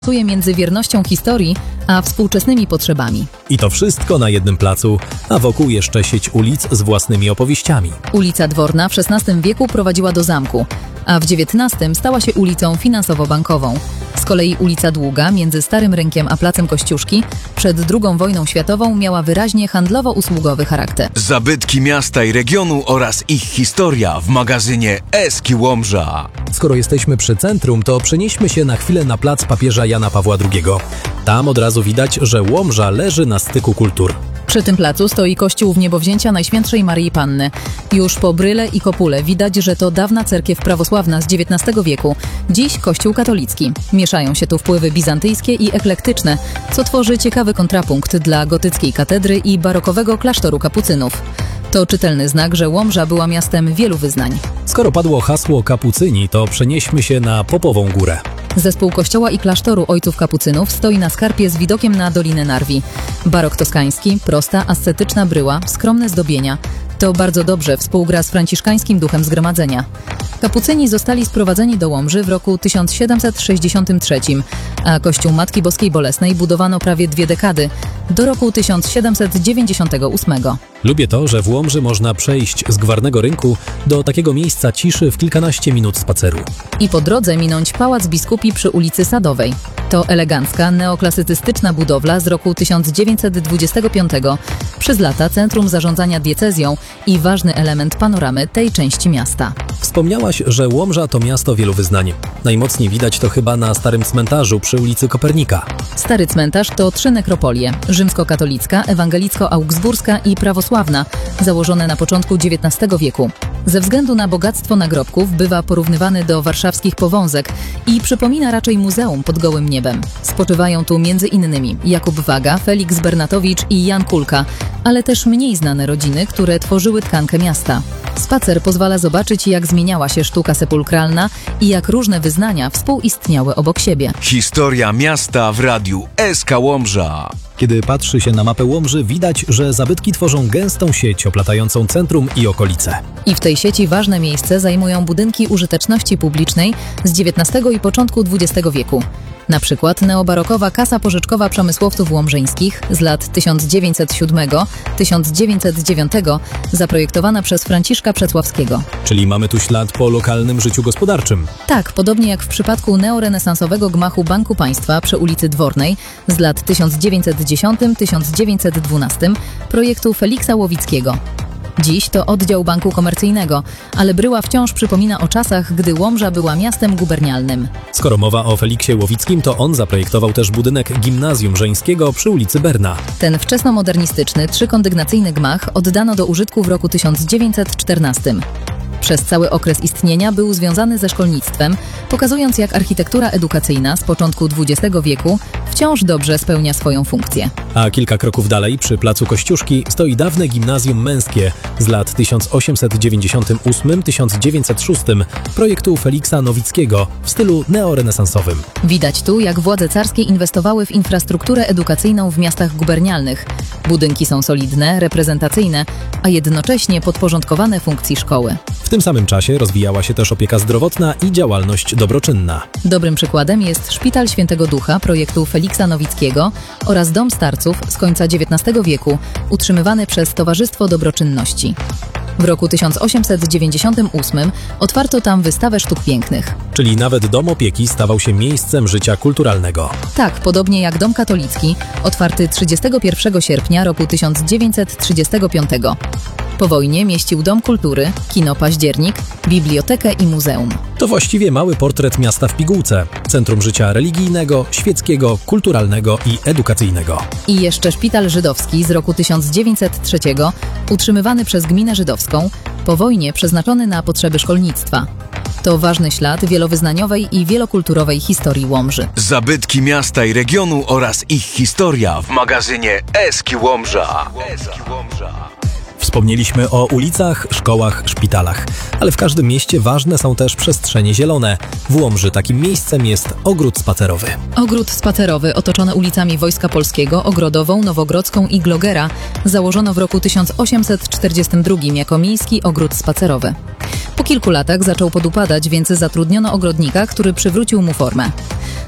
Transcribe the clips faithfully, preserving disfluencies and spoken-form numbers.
Balansuje między wiernością historii a współczesnymi potrzebami. I to wszystko na jednym placu, a wokół jeszcze sieć ulic z własnymi opowieściami. Ulica Dworna w szesnastym wieku prowadziła do zamku, a w dziewiętnastym stała się ulicą finansowo-bankową. Z kolei ulica Długa między Starym Rynkiem a Placem Kościuszki przed drugą wojną światową miała wyraźnie handlowo-usługowy charakter. Zabytki miasta i regionu oraz ich historia w magazynie Eski Łomża. Skoro jesteśmy przy centrum, to przenieśmy się na chwilę na plac papieża Jana Pawła drugiego. Tam od razu widać, że Łomża leży na styku kultur. Przy tym placu stoi kościół Wniebowzięcia Najświętszej Maryi Panny. Już po bryle i kopule widać, że to dawna cerkiew prawosławna z dziewiętnastego wieku, dziś kościół katolicki. Mieszają się tu wpływy bizantyjskie i eklektyczne, co tworzy ciekawy kontrapunkt dla gotyckiej katedry i barokowego klasztoru kapucynów. To czytelny znak, że Łomża była miastem wielu wyznań. Skoro padło hasło kapucyni, to przenieśmy się na Popową Górę. Zespół kościoła i klasztoru ojców kapucynów stoi na skarpie z widokiem na Dolinę Narwi. Barok toskański, prosta, ascetyczna bryła, skromne zdobienia. To bardzo dobrze współgra z franciszkańskim duchem zgromadzenia. Kapucyni zostali sprowadzeni do Łomży w roku tysiąc siedemset sześćdziesiątym trzecim, a kościół Matki Boskiej Bolesnej budowano prawie dwie dekady, do roku tysiąc siedemset dziewięćdziesiątego ósmego. Lubię to, że w Łomży można przejść z Gwarnego Rynku do takiego miejsca ciszy w kilkanaście minut spaceru. I po drodze minąć Pałac Biskupi przy ulicy Sadowej. To elegancka, neoklasycystyczna budowla z roku tysiąc dziewięćset dwudziestego piątego, przez lata centrum zarządzania diecezją i ważny element panoramy tej części miasta. Wspomniałaś, że Łomża to miasto wielu wyznań. Najmocniej widać to chyba na Starym Cmentarzu przy ulicy Kopernika. Stary Cmentarz to trzy nekropolie: rzymskokatolicka, ewangelicko-augsburska i prawosławna, założone na początku dziewiętnastego wieku. Ze względu na bogactwo nagrobków bywa porównywany do warszawskich Powązek i przypomina raczej muzeum pod gołym niebem. Spoczywają tu między innymi Jakub Waga, Feliks Bernatowicz i Jan Kulka, ale też mniej znane rodziny, które tworzyły tkankę miasta. Spacer pozwala zobaczyć, jak zmieniała się sztuka sepulkralna i jak różne wyznania współistniały obok siebie. Historia miasta w radiu Eska Łomża. Kiedy patrzy się na mapę Łomży, widać, że zabytki tworzą gęstą sieć oplatającą centrum i okolice. I w tej sieci ważne miejsce zajmują budynki użyteczności publicznej z dziewiętnastego i początku dwudziestego wieku. Na przykład neobarokowa Kasa Pożyczkowa Przemysłowców Łomżyńskich z lat tysiąc dziewięćset siódmego do tysiąc dziewięćset dziewiątego, zaprojektowana przez Franciszka Przecławskiego. Czyli mamy tu ślad po lokalnym życiu gospodarczym. Tak, podobnie jak w przypadku neorenesansowego gmachu Banku Państwa przy ulicy Dwornej z lat tysiąc dziewięćset dziesiątego do tysiąc dziewięćset dwunastego, projektu Feliksa Łowickiego. Dziś to oddział banku komercyjnego, ale bryła wciąż przypomina o czasach, gdy Łomża była miastem gubernialnym. Skoro mowa o Feliksie Łowickim, to on zaprojektował też budynek Gimnazjum Żeńskiego przy ulicy Berna. Ten wczesnomodernistyczny, trzykondygnacyjny gmach oddano do użytku w roku tysiąc dziewięćset czternastym. Przez cały okres istnienia był związany ze szkolnictwem, pokazując, jak architektura edukacyjna z początku dwudziestego wieku wciąż dobrze spełnia swoją funkcję. A kilka kroków dalej, przy placu Kościuszki, stoi dawne gimnazjum męskie z lat tysiąc osiemset dziewięćdziesiątym ósmym do tysiąc dziewięćset szóstego projektu Feliksa Nowickiego w stylu neorenesansowym. Widać tu, jak władze carskie inwestowały w infrastrukturę edukacyjną w miastach gubernialnych. Budynki są solidne, reprezentacyjne, a jednocześnie podporządkowane funkcji szkoły. W tym samym czasie rozwijała się też opieka zdrowotna i działalność dobroczynna. Dobrym przykładem jest Szpital Świętego Ducha projektu Feliksa Nowickiego oraz Dom Starców z końca dziewiętnastego wieku, utrzymywany przez Towarzystwo Dobroczynności. W roku tysiąc osiemset dziewięćdziesiątym ósmym otwarto tam wystawę sztuk pięknych. Czyli nawet dom opieki stawał się miejscem życia kulturalnego. Tak, podobnie jak dom katolicki, otwarty trzydziestego pierwszego sierpnia roku tysiąc dziewięćset trzydziestego piątego. Po wojnie mieścił Dom Kultury, kino Październik, bibliotekę i muzeum. To właściwie mały portret miasta w pigułce. Centrum życia religijnego, świeckiego, kulturalnego i edukacyjnego. I jeszcze Szpital Żydowski z roku tysiąc dziewięćset trzeciego, utrzymywany przez gminę żydowską, po wojnie przeznaczony na potrzeby szkolnictwa. To ważny ślad wielowyznaniowej i wielokulturowej historii Łomży. Zabytki miasta i regionu oraz ich historia w magazynie Eski Łomża. Eski Łomża. Wspomnieliśmy o ulicach, szkołach, szpitalach, ale w każdym mieście ważne są też przestrzenie zielone. W Łomży takim miejscem jest ogród spacerowy. Ogród spacerowy otoczony ulicami Wojska Polskiego, Ogrodową, Nowogrodzką i Glogera założono w roku tysiąc osiemset czterdziestym drugim jako miejski ogród spacerowy. Po kilku latach zaczął podupadać, więc zatrudniono ogrodnika, który przywrócił mu formę.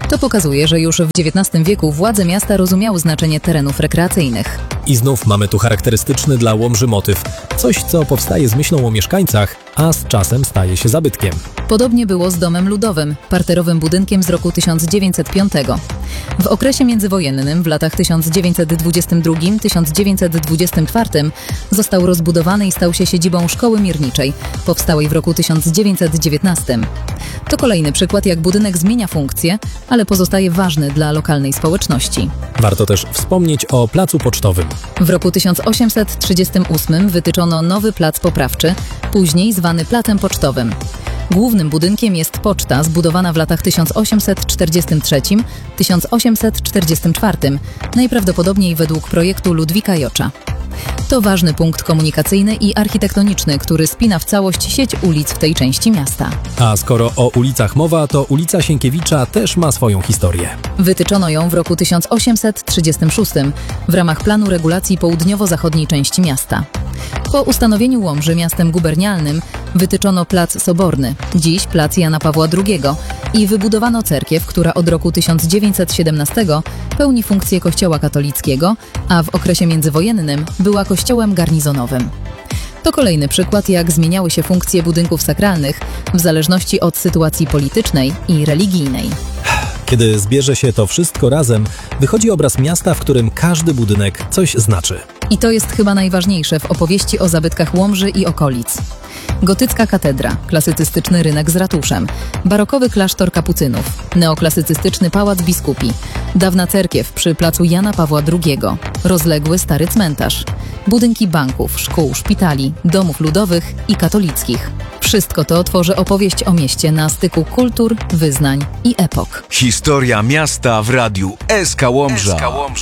To pokazuje, że już w dziewiętnastym wieku władze miasta rozumiały znaczenie terenów rekreacyjnych. I znów mamy tu charakterystyczny dla Łomży motyw. Coś, co powstaje z myślą o mieszkańcach, a z czasem staje się zabytkiem. Podobnie było z Domem Ludowym, parterowym budynkiem z roku tysiąc dziewięćset piątego. W okresie międzywojennym w latach tysiąc dziewięćset dwudziestym drugim do tysiąc dziewięćset dwudziestym czwartym został rozbudowany i stał się siedzibą Szkoły Mierniczej, powstałej w roku tysiąc dziewięćset dziewiętnastym. To kolejny przykład, jak budynek zmienia funkcję, ale pozostaje ważny dla lokalnej społeczności. Warto też wspomnieć o Placu Pocztowym. W roku tysiąc osiemset trzydziestym ósmym wytyczono nowy plac poprawczy, później zwany Placem Pocztowym. Głównym budynkiem jest poczta zbudowana w latach tysiąc osiemset czterdziestym trzecim do tysiąc osiemset czterdziestym czwartym, najprawdopodobniej według projektu Ludwika Jocza. To ważny punkt komunikacyjny i architektoniczny, który spina w całość sieć ulic w tej części miasta. A skoro o ulicach mowa, to ulica Sienkiewicza też ma swoją historię. Wytyczono ją w roku tysiąc osiemset trzydziestym szóstym w ramach planu regulacji południowo-zachodniej części miasta. Po ustanowieniu Łomży miastem gubernialnym wytyczono Plac Soborny, dziś Plac Jana Pawła drugiego, i wybudowano cerkiew, która od roku tysiąc dziewięćset siedemnastego pełni funkcję kościoła katolickiego, a w okresie międzywojennym była kościołem garnizonowym. To kolejny przykład, jak zmieniały się funkcje budynków sakralnych w zależności od sytuacji politycznej i religijnej. Kiedy zbierze się to wszystko razem, wychodzi obraz miasta, w którym każdy budynek coś znaczy. I to jest chyba najważniejsze w opowieści o zabytkach Łomży i okolic. Gotycka katedra, klasycystyczny rynek z ratuszem, barokowy klasztor kapucynów, neoklasycystyczny pałac biskupi, dawna cerkiew przy placu Jana Pawła drugiego, rozległy stary cmentarz, budynki banków, szkół, szpitali, domów ludowych i katolickich. Wszystko to tworzy opowieść o mieście na styku kultur, wyznań i epok. Historia miasta w radiu S K Łomża.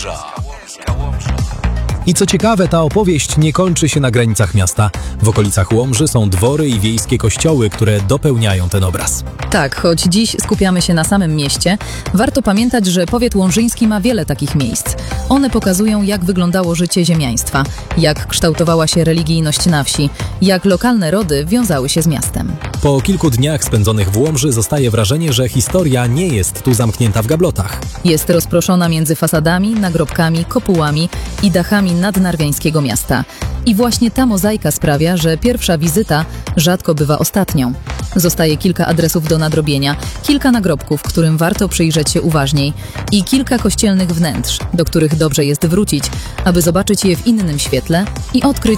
I co ciekawe, ta opowieść nie kończy się na granicach miasta. W okolicach Łomży są dwory i wiejskie kościoły, które dopełniają ten obraz. Tak, choć dziś skupiamy się na samym mieście, warto pamiętać, że powiat łomżyński ma wiele takich miejsc. One pokazują, jak wyglądało życie ziemiaństwa, jak kształtowała się religijność na wsi, jak lokalne rody wiązały się z miastem. Po kilku dniach spędzonych w Łomży zostaje wrażenie, że historia nie jest tu zamknięta w gablotach. Jest rozproszona między fasadami, nagrobkami, kopułami i dachami nadnarwiańskiego miasta. I właśnie ta mozaika sprawia, że pierwsza wizyta rzadko bywa ostatnią. Zostaje kilka adresów do nadrobienia, kilka nagrobków, którym warto przyjrzeć się uważniej, i kilka kościelnych wnętrz, do których dobrze jest wrócić, aby zobaczyć je w innym świetle i odkryć